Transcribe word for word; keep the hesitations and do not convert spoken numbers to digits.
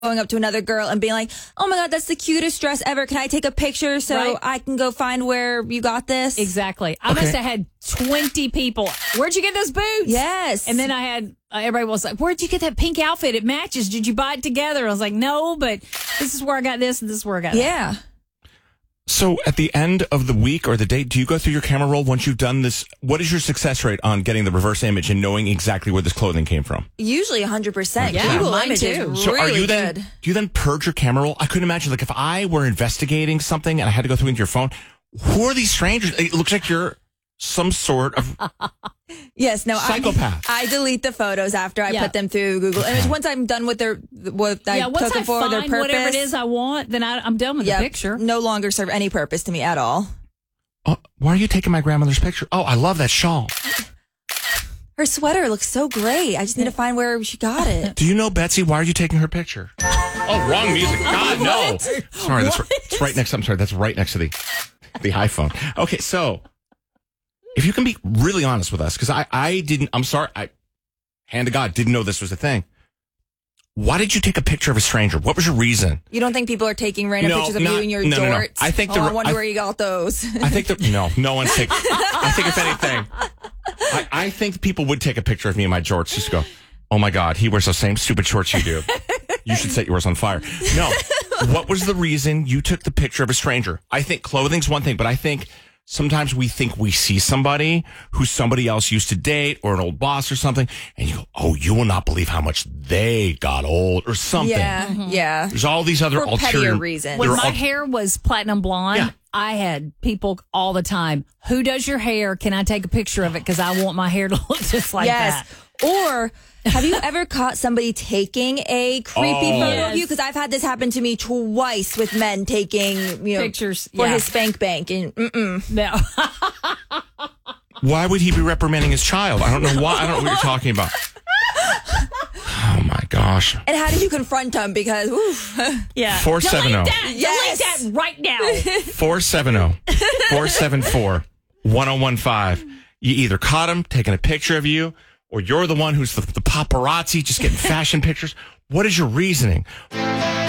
going up to another girl and being like, oh my God, that's the cutest dress ever. Can I take a picture so Right. I can go find where you got this? Exactly. I Okay. must have had twenty people. Where'd you get those boots? Yes. And then I had, uh, everybody was like, where'd you get that pink outfit? It matches. Did you buy it together? I was like, no, but this is where I got this and this is where I got that. Yeah. So at the end of the week or the day, do you go through your camera roll once you've done this? What is your success rate on getting the reverse image and knowing exactly where this clothing came from? Usually one hundred percent. Yeah, Google mine Image too. is So really are you then, good. do you then purge your camera roll? I couldn't imagine, like, if I were investigating something and I had to go through into your phone, who are these strangers? It looks like you're some sort of Yes, no, psychopath. I, I delete the photos after I Yeah. put them through Google Image. Once I'm done with their what I Yeah, once took I them for their find purpose, whatever it is I want, then I, I'm done with yep, the picture. no longer serve any purpose to me at all. Oh, why are you taking my grandmother's picture? Oh, I love that shawl. Her sweater looks so great. I just need to find where she got it. Do you know, Betsy, why are you taking her picture? Oh, wrong music. God, no. Sorry, that's right, it's right next. I'm sorry, that's right next to the the iPhone. Okay, so if you can be really honest with us, because I, I didn't, I'm sorry, I, hand to God, didn't know this was a thing. Why did you take a picture of a stranger? What was your reason? You don't think people are taking random No, pictures of not- you and your no, no, no. jorts? I think oh, the- I wonder I- where you got those. I think that, no, no one's taking, I think if anything, I, I think people would take a picture of me in my jorts just to go, oh my God, he wears the same stupid shorts you do. You should set yours on fire. No. What was the reason you took the picture of a stranger? I think clothing's one thing, but I think sometimes we think we see somebody who somebody else used to date or an old boss or something, and you go, oh, you will not believe how much they got old or something. yeah, yeah. There's all these other For ulterior pettier reasons. When there my are al- hair was platinum blonde, Yeah. I had people all the time, who does your hair? Can I take a picture of it? Because I want my hair to look just like Yes. that. Or have you ever caught somebody taking a creepy Oh. photo Yes. of you? Because I've had this happen to me twice with men taking you know Pictures, for yeah. his spank bank. And mm-mm. No. Why would he be reprimanding his child? I don't know why. I don't know what you're talking about. Oh my gosh. And how did you confront him? Because oof. Yeah. four seven zero. Delete that. Yes. Delete that right now. four seven zero, four seven four, one zero one five. You either caught him taking a picture of you, or you're the one who's the, the paparazzi just getting fashion pictures. What is your reasoning?